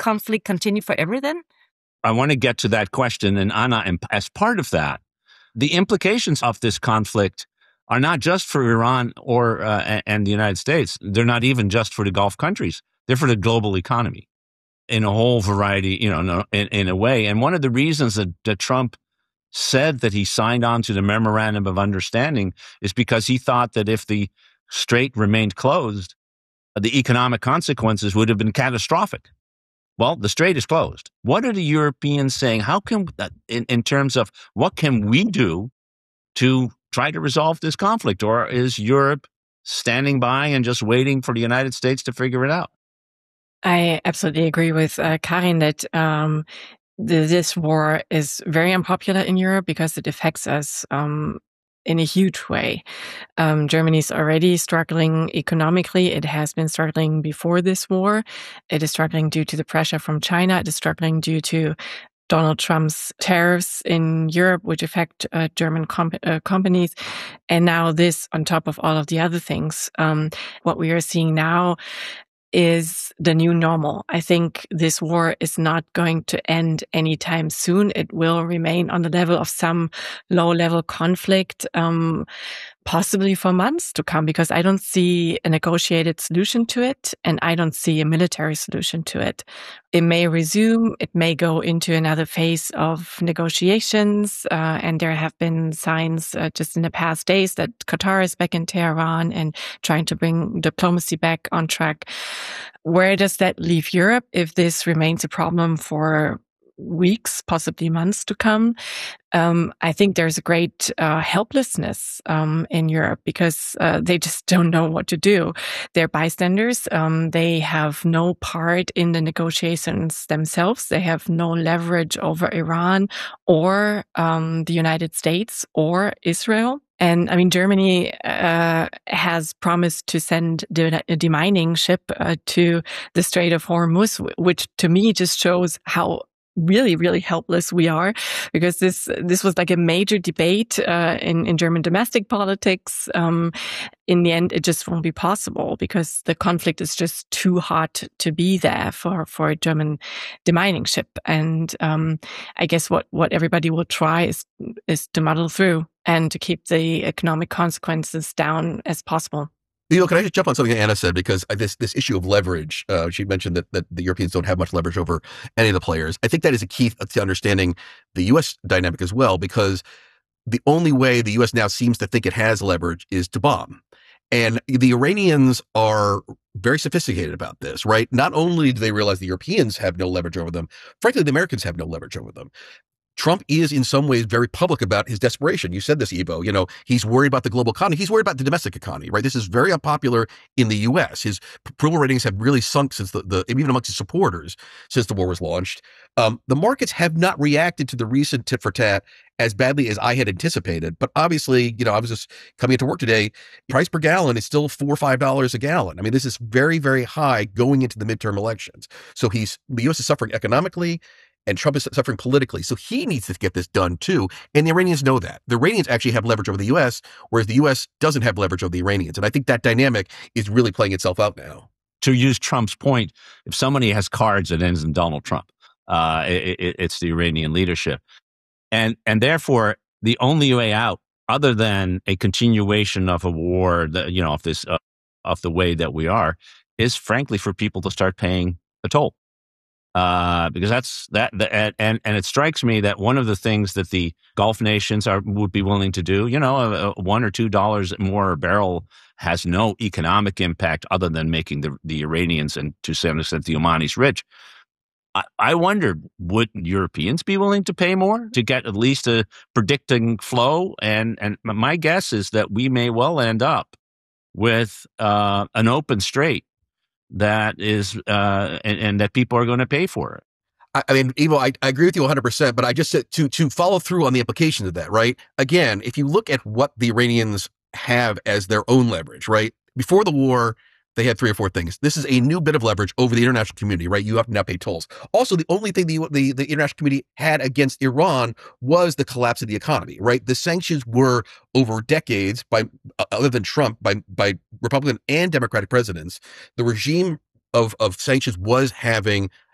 conflict continue forever then? I want to get to that question. And Anna, as part of that, the implications of this conflict are not just for Iran and the United States. They're not even just for the Gulf countries. They're for the global economy in a whole variety, in a way. And one of the reasons that Trump said that he signed on to the memorandum of understanding is because he thought that if the strait remained closed, the economic consequences would have been catastrophic. Well, the strait is closed. What are the Europeans saying? How can, in terms of what can we do to try to resolve this conflict? Or is Europe standing by and just waiting for the United States to figure it out? I absolutely agree with Karin that this war is very unpopular in Europe because it affects us in a huge way. Germany's already struggling economically. It has been struggling before this war. It is struggling due to the pressure from China. It is struggling due to Donald Trump's tariffs in Europe, which affect German companies. And now this on top of all of the other things. What we are seeing now is the new normal. I think this war is not going to end anytime soon. It will remain on the level of some low-level conflict, possibly for months to come, because I don't see a negotiated solution to it, and I don't see a military solution to it. It may resume, it may go into another phase of negotiations, and there have been signs just in the past days that Qatar is back in Tehran and trying to bring diplomacy back on track. Where does that leave Europe if this remains a problem for weeks, possibly months to come? I think there's a great helplessness in Europe because they just don't know what to do. They're bystanders. They have no part in the negotiations themselves. They have no leverage over Iran or the United States or Israel. And I mean, Germany has promised to send a demining ship to the Strait of Hormuz, which to me just shows how really, really helpless we are, because this was like a major debate in German domestic politics. In the end, it just won't be possible because the conflict is just too hot to be there for a German demining ship. And I guess what everybody will try is to muddle through and to keep the economic consequences down as possible. Can I just jump on something Anna said? Because this issue of leverage, she mentioned that the Europeans don't have much leverage over any of the players. I think that is a key to understanding the U.S. dynamic as well, because the only way the U.S. now seems to think it has leverage is to bomb. And the Iranians are very sophisticated about this, right? Not only do they realize the Europeans have no leverage over them, frankly, the Americans have no leverage over them. Trump is in some ways very public about his desperation. You said this, Ivo, he's worried about the global economy. He's worried about the domestic economy, right? This is very unpopular in the U.S. His approval ratings have really sunk since even amongst his supporters since the war was launched. The markets have not reacted to the recent tit for tat as badly as I had anticipated. But obviously, I was just coming into work today. Price per gallon is still $4 or $5 a gallon. I mean, this is very, very high going into the midterm elections. So the U.S. is suffering economically, and Trump is suffering politically. So he needs to get this done too. And the Iranians know that. The Iranians actually have leverage over the U.S., whereas the U.S. doesn't have leverage over the Iranians. And I think that dynamic is really playing itself out now. To use Trump's point, if somebody has cards that ends in Donald Trump, it's the Iranian leadership. And therefore, the only way out, other than a continuation of a war, of the way that we are, is frankly for people to start paying the toll. Because and it strikes me that one of the things that the Gulf nations would be willing to do, $1 or $2 more a barrel has no economic impact other than making the Iranians and to some extent the Omanis rich. I wonder, would Europeans be willing to pay more to get at least a predicting flow? And my guess is that we may well end up with an open strait that is, and that people are going to pay for it. I mean, Ivo, I agree with you 100%, but I just said to follow through on the implications of that, right? Again, if you look at what the Iranians have as their own leverage, right? Before the war, they had 3 or 4 things. This is a new bit of leverage over the international community, right? You have to now pay tolls. Also, the only thing the international community had against Iran was the collapse of the economy, right? The sanctions were over decades other than Trump, by Republican and Democratic presidents. The regime of sanctions was having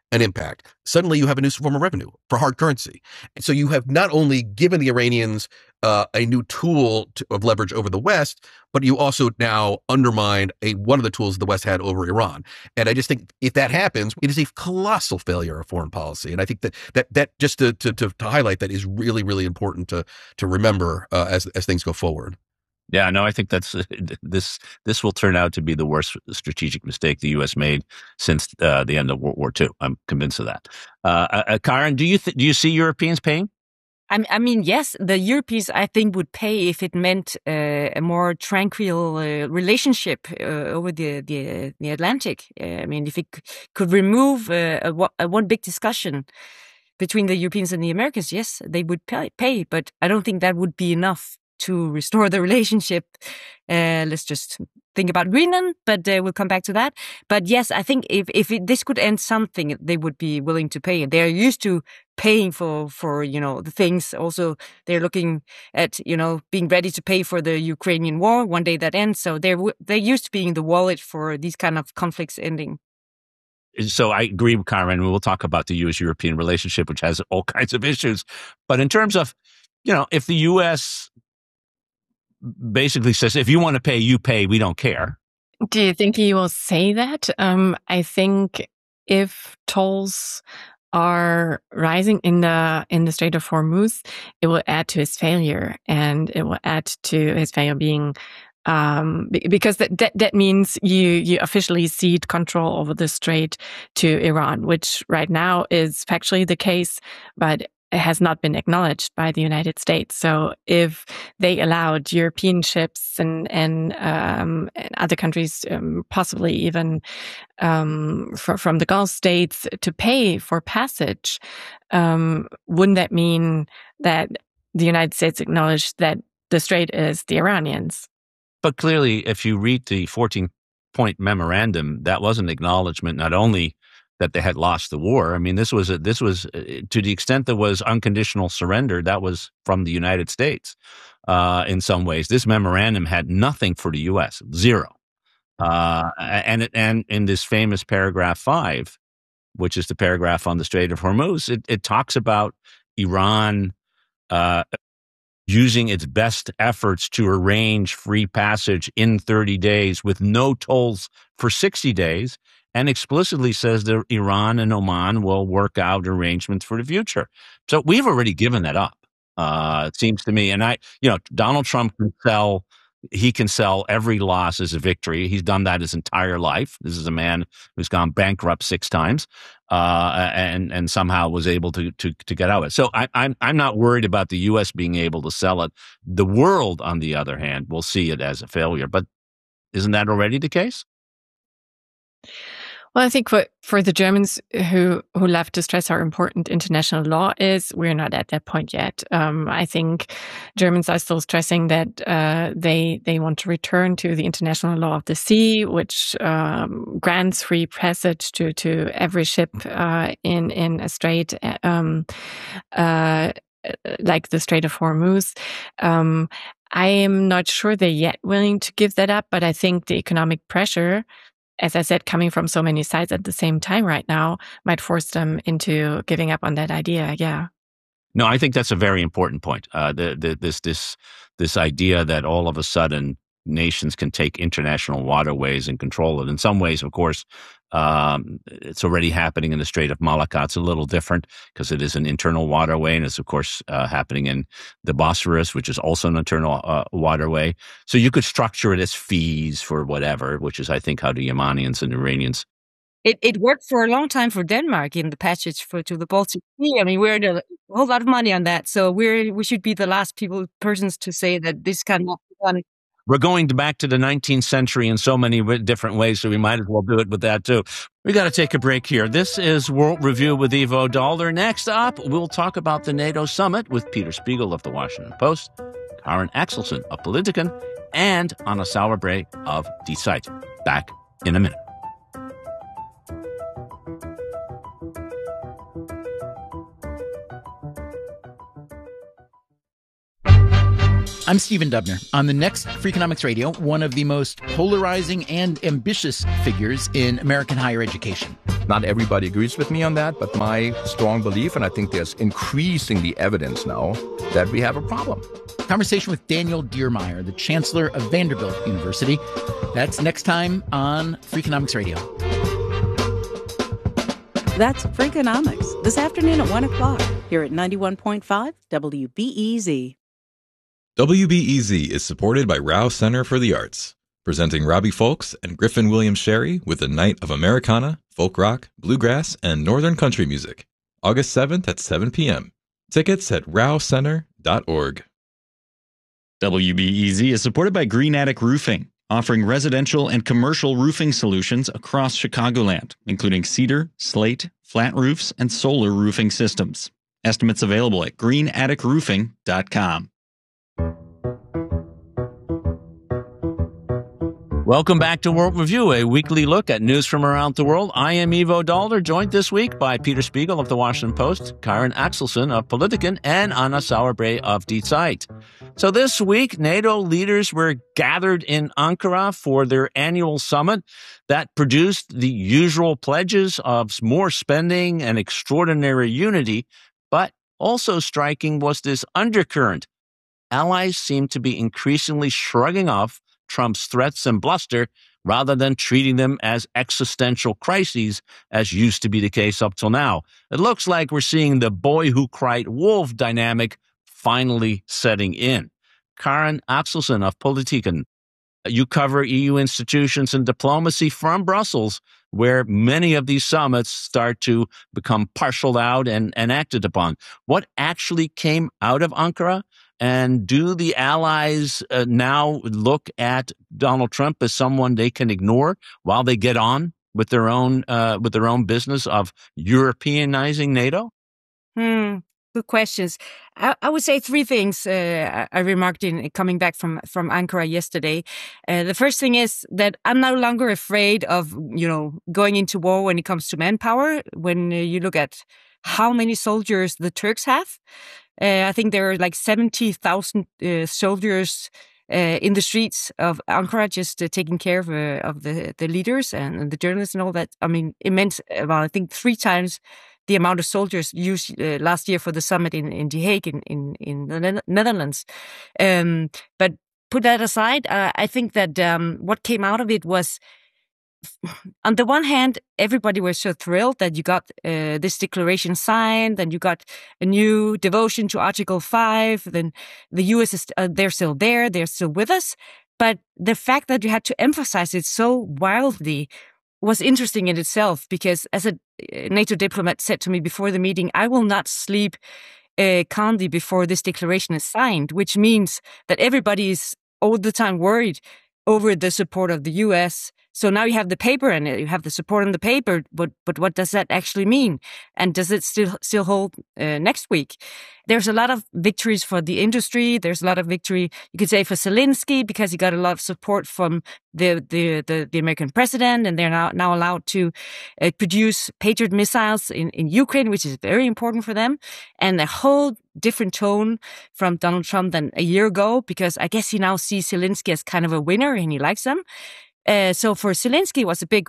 an impact. Suddenly you have a new form of revenue for hard currency. And so you have not only given the Iranians a new tool of leverage over the West, but you also now undermine one of the tools the West had over Iran. And I just think if that happens, it is a colossal failure of foreign policy. And I think that just to highlight that is really, really important to remember as things go forward. Yeah, no, I think that's this will turn out to be the worst strategic mistake the U.S. made since the end of World War II. I'm convinced of that. Karen, do you see Europeans paying? I mean, yes, the Europeans, I think, would pay if it meant a more tranquil relationship over the Atlantic. I mean, if it could remove one big discussion between the Europeans and the Americans, yes, they would pay. But I don't think that would be enough to restore the relationship. Let's just think about Greenland, but we'll come back to that. But yes, I think if this could end something, they would be willing to pay. They're used to paying for the things. Also, they're looking at being ready to pay for the Ukrainian war one day that ends. So they're used to being the wallet for these kind of conflicts ending. So I agree with Karen. We'll talk about the U.S.-European relationship, which has all kinds of issues. But in terms of, if the U.S. basically says, if you want to pay, you pay, we don't care. Do you think he will say that? I think if tolls are rising in the Strait of Hormuz, it will add to his failure, and it will add to his failure being because that means you officially cede control over the strait to Iran, which right now is factually the case, but it has not been acknowledged by the United States. So if they allowed European ships and other countries, possibly even from the Gulf states, to pay for passage, wouldn't that mean that the United States acknowledged that the strait is the Iranians? But clearly, if you read the 14-point memorandum, that was an acknowledgement not only that they had lost the war. I mean, this was to the extent there was unconditional surrender, that was from the United States. In some ways, this memorandum had nothing for the U.S., zero. And in this famous paragraph 5, which is the paragraph on the Strait of Hormuz, it talks about Iran using its best efforts to arrange free passage in 30 days with no tolls for 60 days, and explicitly says that Iran and Oman will work out arrangements for the future. So we've already given that up, it seems to me. And Donald Trump can sell every loss as a victory. He's done that his entire life. This is a man who's gone bankrupt 6 times, and somehow was able to get out of it. So I'm not worried about the U.S. being able to sell it. The world, on the other hand, will see it as a failure. But isn't that already the case? Well, I think for the Germans who love to stress how important international law is, we're not at that point yet. I think Germans are still stressing that they want to return to the international law of the sea, which grants free passage to every ship in a strait like the Strait of Hormuz. I am not sure they're yet willing to give that up, but I think the economic pressure, as I said, coming from so many sides at the same time right now, might force them into giving up on that idea. Yeah. No, I think that's a very important point. This idea that all of a sudden nations can take international waterways and control it. In some ways, of course, it's already happening in the Strait of Malacca. It's a little different because it is an internal waterway, and it's, of course, happening in the Bosphorus, which is also an internal waterway. So you could structure it as fees for whatever, which is, I think, how the Yemenians and Iranians. It worked for a long time for Denmark in the passage to the Baltic Sea. I mean, we earned a whole lot of money on that. So we should be the last persons to say that this cannot be done. We're going back to the 19th century in so many different ways, so we might as well do it with that, too. We got to take a break here. This is World Review with Ivo Daalder. Next up, we'll talk about the NATO summit with Peter Spiegel of The Washington Post, Karen Axelson of Politiken, and Anna Sauerbrei of Die Zeit. Back in a minute. I'm Stephen Dubner. On the next Freakonomics Radio, one of the most polarizing and ambitious figures in American higher education. Not everybody agrees with me on that, but my strong belief, and I think there's increasingly evidence now, that we have a problem. Conversation with Daniel Diermeier, the Chancellor of Vanderbilt University. That's next time on Freakonomics Radio. That's Freakonomics, this afternoon at 1 o'clock, here at 91.5 WBEZ. WBEZ is supported by Rao Center for the Arts, presenting Robbie Folks and Griffin Williams-Sherry with a night of Americana, folk rock, bluegrass, and northern country music. August 7th at 7 p.m. Tickets at rowcenter.org. WBEZ is supported by Green Attic Roofing, offering residential and commercial roofing solutions across Chicagoland, including cedar, slate, flat roofs, and solar roofing systems. Estimates available at greenatticroofing.com. Welcome back to World Review, a weekly look at news from around the world. I am Ivo Daalder, joined this week by Peter Spiegel of The Washington Post, Karen Axelson of Politiken, and Anna Sauerbrei of Die Zeit. So this week, NATO leaders were gathered in Ankara for their annual summit that produced the usual pledges of more spending and extraordinary unity, but also striking was this undercurrent. Allies seem to be increasingly shrugging off Trump's threats and bluster rather than treating them as existential crises, as used to be the case up till now. It looks like we're seeing the boy who cried wolf dynamic finally setting in. Karen Axelson of Politiken, you cover EU institutions and diplomacy from Brussels, where many of these summits start to become parceled out and acted upon. What actually came out of Ankara? And do the allies now look at Donald Trump as someone they can ignore while they get on with their own business of Europeanizing NATO? Good questions. I would say three things I remarked in coming back from Ankara yesterday. The first thing is that I'm no longer afraid of, going into war when it comes to manpower. When you look at how many soldiers the Turks have, I think there are like 70,000 soldiers in the streets of Ankara just taking care of the leaders and the journalists and all that. I mean, immense. Well, I think 3 times the amount of soldiers used last year for the summit in The Hague in the Netherlands. But put that aside, I think that what came out of it was, on the one hand, everybody was so thrilled that you got this declaration signed, and you got a new devotion to Article 5. Then the U.S. is they're still there, they're still with us. But the fact that you had to emphasize it so wildly was interesting in itself, because as a NATO diplomat said to me before the meeting, I will not sleep calmly before this declaration is signed, which means that everybody is all the time worried over the support of the U.S. So now you have the paper and you have the support on the paper, but what does that actually mean? And does it still hold next week? There's a lot of victories for the industry. There's a lot of victory, you could say, for Zelensky, because he got a lot of support from the American president, and they're now allowed to produce Patriot missiles in Ukraine, which is very important for them. And a whole different tone from Donald Trump than a year ago, because I guess he now sees Zelensky as kind of a winner and he likes him. So for Zelensky, it was a big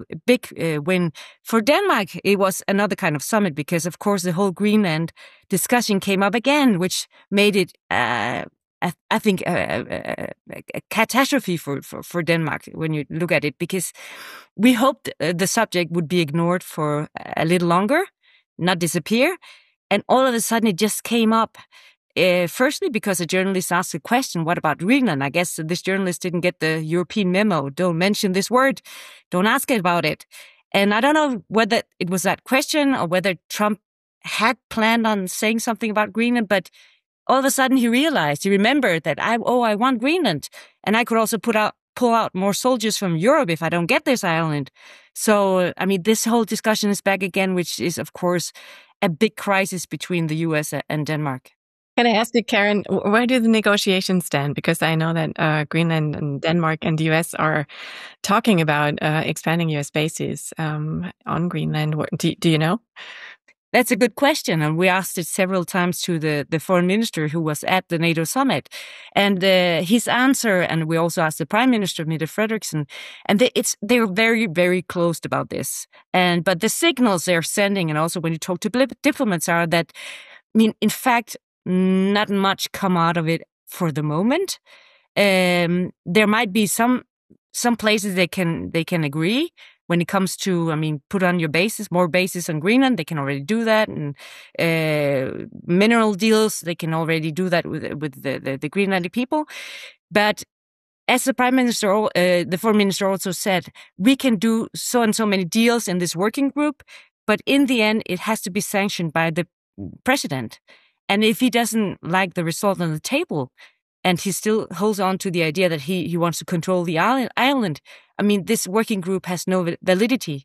win. For Denmark, it was another kind of summit, because, of course, the whole Greenland discussion came up again, which made it, I think, a catastrophe for Denmark when you look at it, because we hoped the subject would be ignored for a little longer, not disappear. And all of a sudden, it just came up. Firstly, because a journalist asked a question, what about Greenland? I guess this journalist didn't get the European memo. Don't mention this word. Don't ask about it. And I don't know whether it was that question or whether Trump had planned on saying something about Greenland, but all of a sudden he remembered that I want Greenland, and I could also pull out more soldiers from Europe if I don't get this island. So, I mean, this whole discussion is back again, which is, of course, a big crisis between the U.S. and Denmark. Can I ask you, Karen, where do the negotiations stand? Because I know that Greenland and Denmark and the U.S. are talking about expanding U.S. bases on Greenland. Do you know? That's a good question, and we asked it several times to the foreign minister who was at the NATO summit, and his answer. And we also asked the Prime Minister, Mette Frederiksen, and they're very, very closed about this. But the signals they're sending, and also when you talk to diplomats, are that, I mean, in fact, not much come out of it for the moment. There might be some places they can agree. When it comes to, I mean, put on your bases, more bases on Greenland, they can already do that. And mineral deals, they can already do that with the Greenlandic people. But as the Prime Minister, the Foreign Minister also said, we can do so and so many deals in this working group, but in the end, it has to be sanctioned by the President. And if he doesn't like the result on the table, and he still holds on to the idea that he wants to control the island, I mean, this working group has no validity,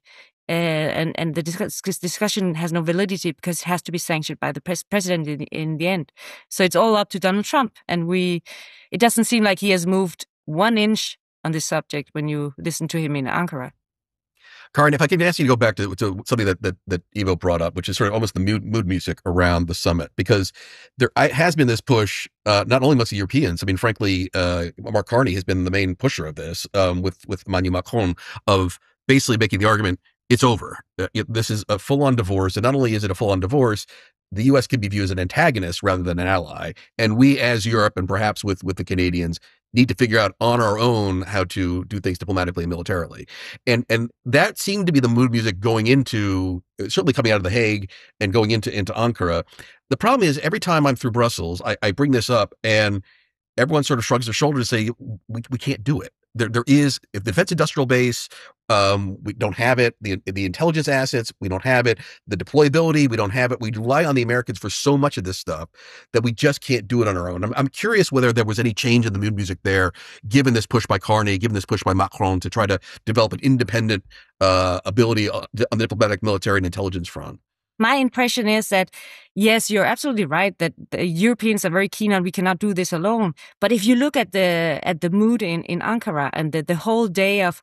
and the discussion has no validity because it has to be sanctioned by the president in the end. So it's all up to Donald Trump, and it doesn't seem like he has moved 1 inch on this subject when you listen to him in Ankara. Karin, if I can ask you to go back to something that Ivo brought up, which is sort of almost the mood music around the summit, because there has been this push, not only amongst the Europeans. I mean, frankly, Mark Carney has been the main pusher of this with Emmanuel Macron, of basically making the argument, it's over. This is a full-on divorce. And not only is it a full-on divorce, the U.S. can be viewed as an antagonist rather than an ally. And we, as Europe, and perhaps with the Canadians, need to figure out on our own how to do things diplomatically and militarily. And that seemed to be the mood music going into, certainly coming out of The Hague and going into Ankara. The problem is, every time I'm through Brussels, I bring this up and everyone sort of shrugs their shoulders and say, we can't do it. There is a defense industrial base. We don't have it. The intelligence assets, we don't have it. The deployability, we don't have it. We rely on the Americans for so much of this stuff that we just can't do it on our own. I'm curious whether there was any change in the mood music there, given this push by Carney, given this push by Macron to try to develop an independent ability on the diplomatic, military, and intelligence front. My impression is that, yes, you're absolutely right that the Europeans are very keen on we cannot do this alone. But if you look at the mood in Ankara and the whole day of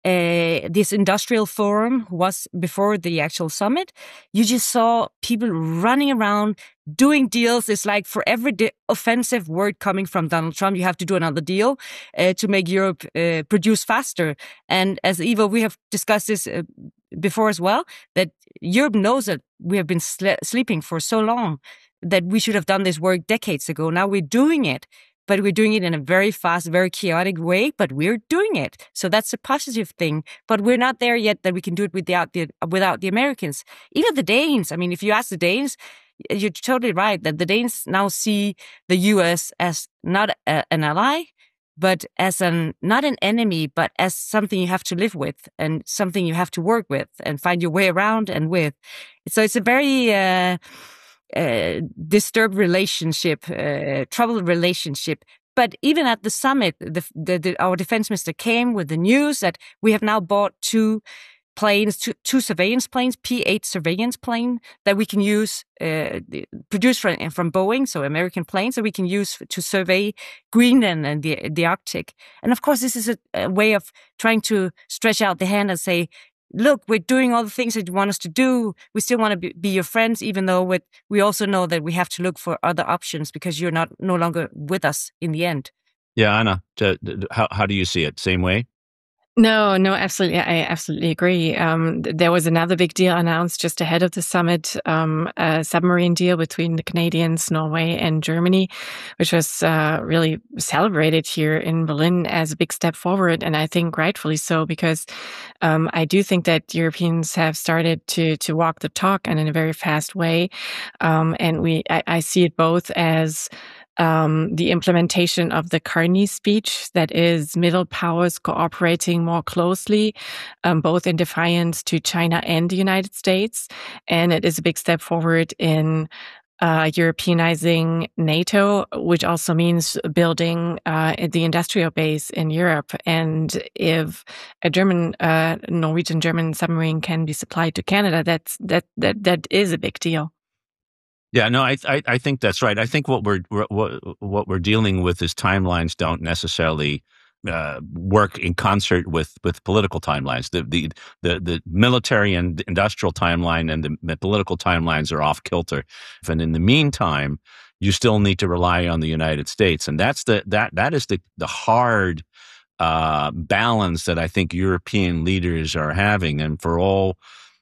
this industrial forum was before the actual summit, you just saw people running around doing deals. It's like for every offensive word coming from Donald Trump, you have to do another deal to make Europe produce faster. And as Ivo, we have discussed this before as well, that Europe knows that we have been sleeping for so long that we should have done this work decades ago. Now we're doing it, but we're doing it in a very fast, very chaotic way, but we're doing it. So that's a positive thing. But we're not there yet that we can do it without the Americans. Even the Danes, I mean, if you ask the Danes, you're totally right that the Danes now see the U.S. as not an ally, but as not an enemy, but as something you have to live with and something you have to work with and find your way around and with. So it's a very disturbed relationship, troubled relationship. But even at the summit, our defense minister came with the news that we have now bought two surveillance planes, P-8 surveillance plane that we can use, produced from Boeing, so American planes that we can use to survey Greenland and the Arctic. And of course, this is a way of trying to stretch out the hand and say, look, we're doing all the things that you want us to do. We still want to be your friends, even though we also know that we have to look for other options because you're no longer with us in the end. Yeah, Anna, how do you see it? Same way? No, absolutely. I absolutely agree. There was another big deal announced just ahead of the summit, a submarine deal between the Canadians, Norway, and Germany, which was really celebrated here in Berlin as a big step forward. And I think rightfully so, because I do think that Europeans have started to walk the talk and in a very fast way. And I see it both as the implementation of the Carney speech, that is middle powers cooperating more closely, both in defiance to China and the United States. And it is a big step forward in Europeanizing NATO, which also means building the industrial base in Europe. And if a Norwegian-German submarine can be supplied to Canada, that is a big deal. Yeah, no, I think that's right. I think what we're dealing with is timelines don't necessarily work in concert with political timelines. The military and industrial timeline and the political timelines are off kilter. And in the meantime, you still need to rely on the United States, and that is the hard balance that I think European leaders are having. And for all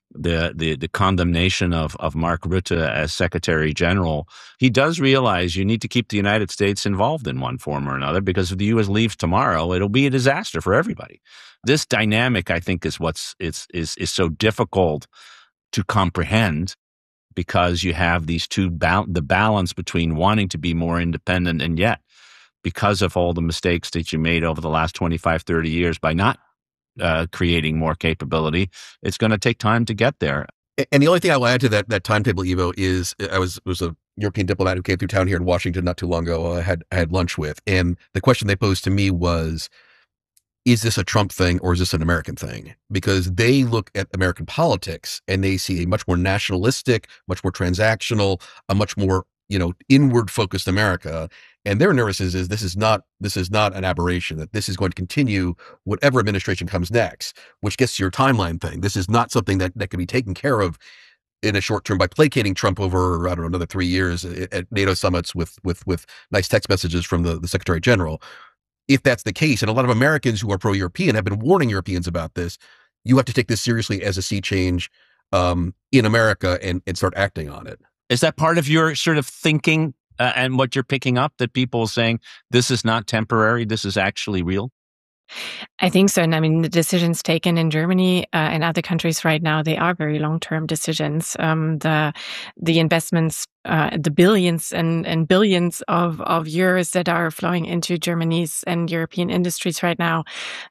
the condemnation of Mark Rutte as Secretary General, he does realize you need to keep the United States involved in one form or another, because if the U.S. leaves tomorrow, it'll be a disaster for everybody. This dynamic, I think, is what's is so difficult to comprehend, because you have these two the balance between wanting to be more independent, and yet, because of all the mistakes that you made over the last 25, 30 years by not creating more capability, it's going to take time to get there. And the only thing I will add to that timetable, Ivo, is I was a European diplomat who came through town here in Washington not too long ago. I had lunch with, and the question they posed to me was, is this a Trump thing or is this an American thing? Because they look at American politics and they see a much more nationalistic, much more transactional, a much more, inward focused America. And their nervousness is this is not an aberration, that this is going to continue whatever administration comes next, which gets to your timeline thing. This is not something that can be taken care of in a short term by placating Trump over, I don't know, another 3 years at NATO summits with nice text messages from the Secretary General. If that's the case, and a lot of Americans who are pro-European have been warning Europeans about this, you have to take this seriously as a sea change in America and start acting on it. Is that part of your sort of thinking and what you're picking up, that people are saying this is not temporary, this is actually real? I think so. And I mean, the decisions taken in Germany and other countries right now, they are very long-term decisions. The investments, the billions and billions of euros that are flowing into Germany's and European industries right now,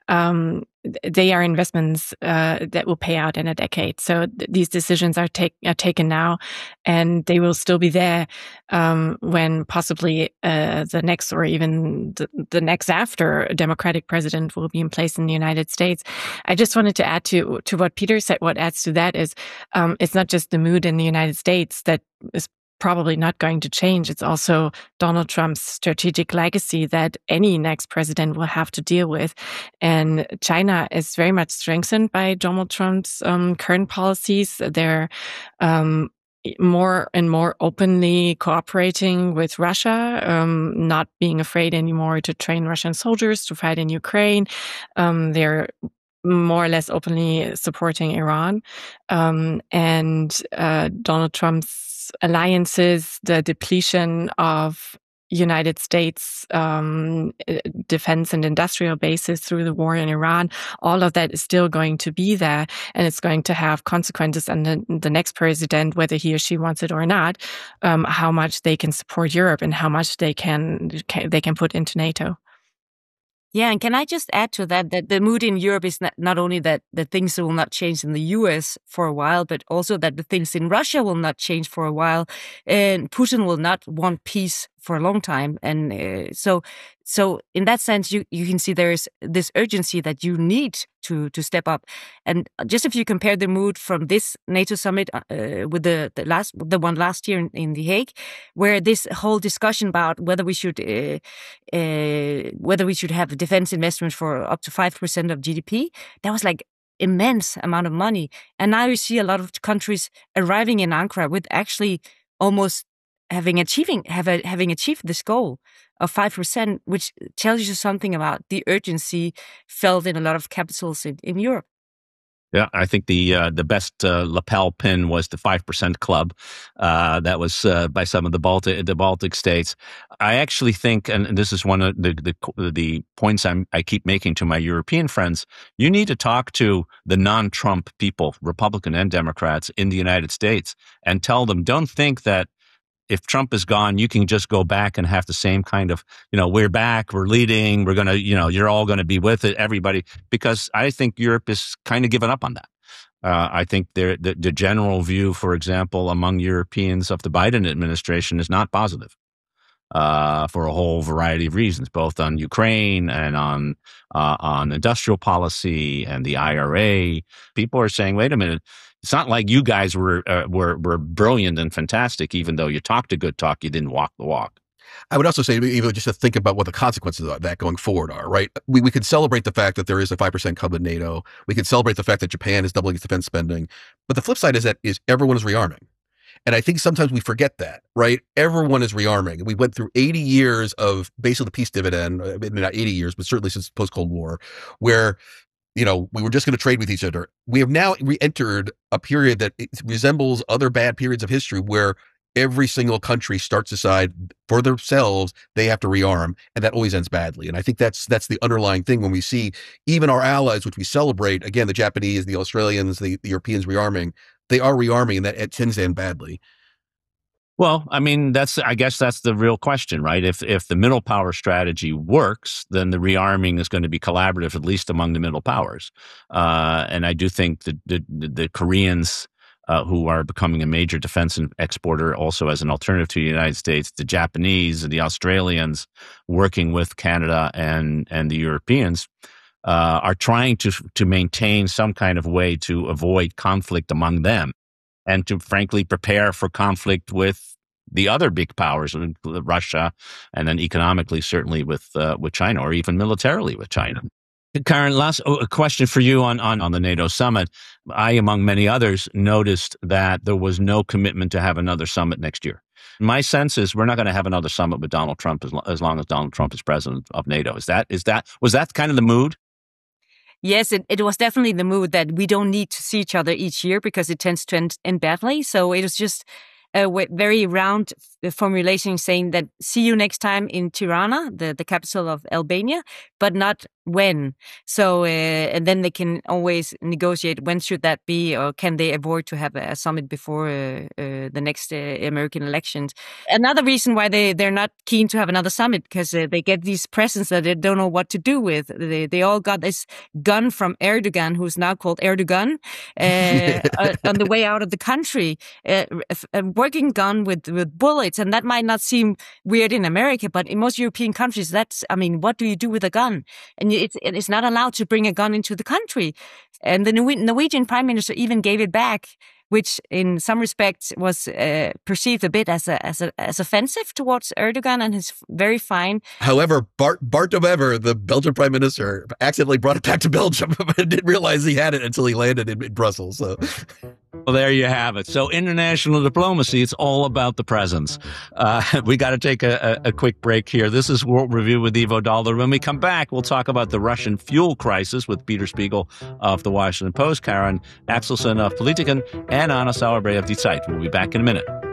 they are investments that will pay out in a decade. So these decisions are taken now, and they will still be there when possibly the next, or even the next after Democratic president will be in place in the United States. I just wanted to add to what Peter said. What adds to that is it's not just the mood in the United States that is probably not going to change. It's also Donald Trump's strategic legacy that any next president will have to deal with. And China is very much strengthened by Donald Trump's current policies. They're more and more openly cooperating with Russia, not being afraid anymore to train Russian soldiers to fight in Ukraine. They're more or less openly supporting Iran. And Donald Trump's alliances, the depletion of United States defense and industrial bases through the war in Iran, all of that is still going to be there, and it's going to have consequences on the next president, whether he or she wants it or not, how much they can support Europe and how much they can put into NATO. Yeah, and can I just add to that the mood in Europe is not only that the things will not change in the US for a while, but also that the things in Russia will not change for a while, and Putin will not want peace for a long time. And so in that sense, you can see there's this urgency that you need to step up. And just if you compare the mood from this NATO summit with the one last year in The Hague, where this whole discussion about whether we should have a defense investment for up to 5% of GDP, that was like immense amount of money. And now you see a lot of countries arriving in Ankara with actually almost having achieved this goal of 5%, which tells you something about the urgency felt in a lot of capitals in Europe. Yeah, I think the best lapel pin was the 5% Club. That was by some of the Baltic states. I actually think, and this is one of the points I keep making to my European friends, you need to talk to the non-Trump people, Republican and Democrats in the United States, and tell them, don't think that if Trump is gone, you can just go back and have the same kind of, we're back, we're leading, we're going to, you're all going to be with it, everybody, because I think Europe is kind of given up on that. I think the general view, for example, among Europeans of the Biden administration is not positive for a whole variety of reasons, both on Ukraine and on industrial policy and the IRA. People are saying, wait a minute, it's not like you guys were brilliant and fantastic, even though you talked a good talk, you didn't walk the walk. I would also say, even just to think about what the consequences of that going forward are, right? We could celebrate the fact that there is a 5% cut in NATO. We could celebrate the fact that Japan is doubling its defense spending. But the flip side is that everyone is rearming. And I think sometimes we forget that, right? Everyone is rearming. We went through 80 years of basically the peace dividend, maybe not 80 years, but certainly since post-Cold War, where we were just going to trade with each other. We have now re-entered a period that resembles other bad periods of history where every single country starts to decide for themselves they have to rearm, and that always ends badly. And I think that's the underlying thing when we see even our allies, which we celebrate, again, the Japanese, the Australians, the Europeans rearming, they are rearming, and that it tends to end badly. Well, I mean, I guess that's the real question, right? If the middle power strategy works, then the rearming is going to be collaborative, at least among the middle powers. And I do think that the Koreans, who are becoming a major defense exporter also as an alternative to the United States, the Japanese and the Australians working with Canada and the Europeans are trying to maintain some kind of way to avoid conflict among them and to frankly prepare for conflict with the other big powers, Russia, and then economically certainly with China, or even militarily with China. Karen, last question for you on the NATO summit. I, among many others, noticed that there was no commitment to have another summit next year. My sense is we're not going to have another summit with Donald Trump as long as Donald Trump is president of NATO. Was that kind of the mood? Yes, it was definitely the mood that we don't need to see each other each year because it tends to end badly. So it was just a very round formulation saying that see you next time in Tirana, the capital of Albania, but not when. So, and then they can always negotiate when should that be, or can they avoid to have a summit before the next American elections. Another reason why they're not keen to have another summit, because they get these presents that they don't know what to do with. They all got this gun from Erdogan, who's now called Erdogan, on the way out of the country, a working gun with bullets. And that might not seem weird in America, but in most European countries, what do you do with a gun? And it's not allowed to bring a gun into the country. And the Norwegian prime minister even gave it back, which in some respects was perceived a bit as offensive towards Erdogan and his very fine. However, Bart de Wever, the Belgian prime minister, accidentally brought it back to Belgium and didn't realize he had it until he landed in Brussels. So. Well, there you have it. So international diplomacy, it's all about the presence. We got to take a quick break here. This is World Review with Ivo Daalder. When we come back, we'll talk about the Russian fuel crisis with Peter Spiegel of The Washington Post, Karen Axelson of Politiken, and Anna Sauerbrei of Die Zeit. We'll be back in a minute.